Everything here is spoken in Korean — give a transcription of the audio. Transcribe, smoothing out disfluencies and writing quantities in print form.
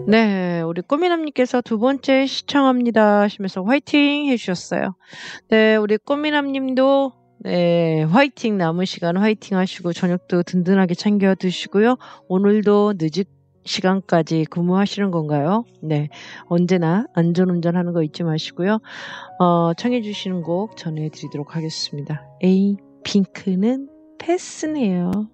네. 우리 꽃미남님께서 두 번째 시청합니다 하시면서 화이팅 해 주셨어요. 네. 우리 꽃미남님도 네 화이팅 남은 시간 화이팅 하시고 저녁도 든든하게 챙겨 드시고요. 오늘도 늦은 시간까지 근무하시는 건가요? 네. 언제나 안전운전하는 거 잊지 마시고요. 청해 주시는 곡 전해 드리도록 하겠습니다. 에이핑크는 패스네요.